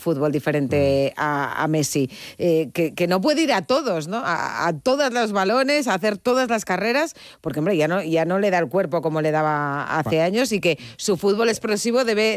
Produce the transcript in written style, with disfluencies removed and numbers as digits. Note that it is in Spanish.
fútbol diferente a Messi, que no puede ir a todos, ¿no? A todos los balones, a hacer todas las carreras, porque hombre, ya no le da el cuerpo como le daba hace años, y que su fútbol explosivo debe